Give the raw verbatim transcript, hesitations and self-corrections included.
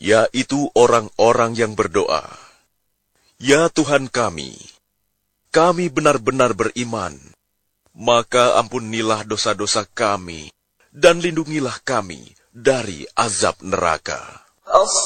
yaitu orang-orang yang berdoa. Ya Tuhan kami, kami benar-benar beriman, maka ampunilah dosa-dosa kami, dan lindungilah kami dari azab neraka.